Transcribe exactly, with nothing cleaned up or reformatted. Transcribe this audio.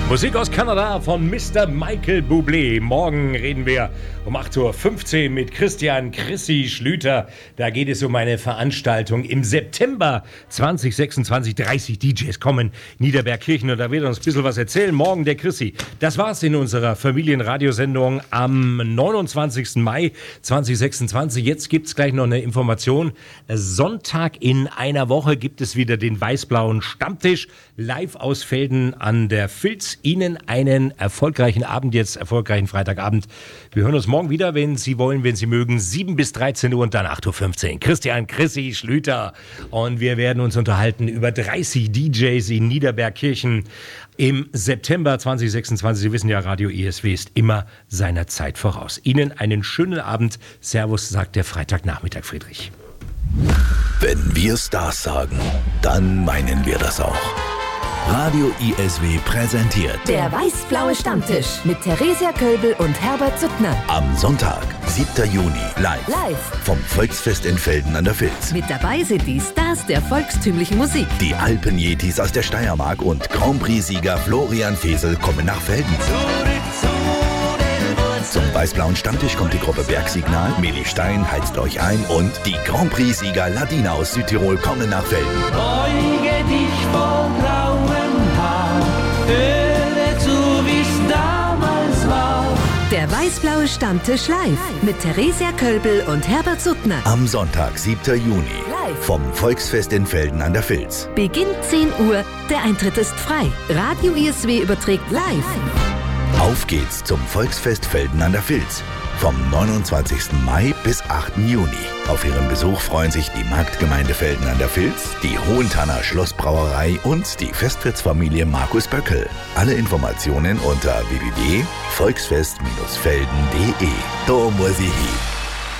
Musik aus Kanada von Mister Michael Bublé. Morgen reden wir um acht Uhr fünfzehn mit Christian Chrissy Schlüter. Da geht es um eine Veranstaltung im September zwanzig sechsundzwanzig. dreißig D Js kommen Niederbergkirchen und da wird uns ein bisschen was erzählen. Morgen der Chrissy. Das war's in unserer Familienradiosendung am neunundzwanzigsten Mai zweitausendsechsundzwanzig. Jetzt gibt's gleich noch eine Information. Sonntag in einer Woche gibt es wieder den weiß-blauen Stammtisch live aus Velden an der Vils. Ihnen einen erfolgreichen Abend jetzt, erfolgreichen Freitagabend. Wir hören uns morgen wieder, wenn Sie wollen, wenn Sie mögen, sieben bis dreizehn Uhr und dann acht Uhr fünfzehn. Christian Chrissy Schlüter und wir werden uns unterhalten über dreißig D Js in Niederbergkirchen im September zwanzig sechsundzwanzig. Sie wissen ja, Radio E S W ist immer seiner Zeit voraus. Ihnen einen schönen Abend. Servus, sagt der Freitagnachmittag Friedrich. Wenn wir Stars sagen, dann meinen wir das auch. Radio E S W präsentiert der weiß-blaue Stammtisch mit Theresia Kölbel und Herbert Suttner. Am Sonntag, siebten Juni, live, live vom Volksfest in Velden an der Vils. Mit dabei sind die Stars der volkstümlichen Musik. Die Alpenjetis aus der Steiermark und Grand Prix-Sieger Florian Fesel kommen nach Velden. Zum weiß-blauen Stammtisch kommt die Gruppe Bergsignal, Meli Stein heizt euch ein und die Grand Prix-Sieger Ladina aus Südtirol kommen nach Velden. Beuge dich vor grauem Haar, höre zu, wie's damals war. Der weiß-blaue Stammtisch live mit Theresia Kölbel und Herbert Suttner. Am Sonntag, siebten Juni, live vom Volksfest in Velden an der Vils. Beginn zehn Uhr, der Eintritt ist frei. Radio E S W überträgt live. Auf geht's zum Volksfest Velden an der Vils. Vom neunundzwanzigsten Mai bis achten Juni. Auf ihren Besuch freuen sich die Marktgemeinde Velden an der Vils, die Hohenthaner Schlossbrauerei und die Festwirtsfamilie Markus Böckel. Alle Informationen unter w w w punkt volksfest Bindestrich velden punkt de. Da muss ich hin.